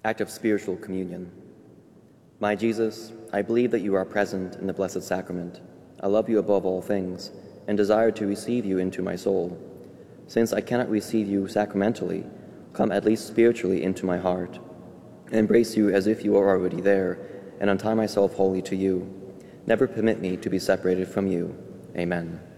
Act of Spiritual Communion. My Jesus, I believe that you are present in the Blessed Sacrament. I love you above all things, and desire to receive you into my soul. Since I cannot receive you sacramentally, come at least spiritually into my heart. Embrace you as if you are already there, and untie myself wholly to you. Never permit me to be separated from you. Amen.